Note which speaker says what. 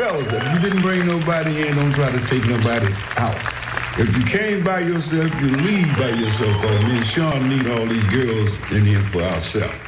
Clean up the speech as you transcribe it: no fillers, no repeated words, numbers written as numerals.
Speaker 1: fellas, if you didn't bring nobody in, don't try to take nobody out. If you came by yourself, you leave by yourself. Because me and Sean need all these girls in here for ourselves.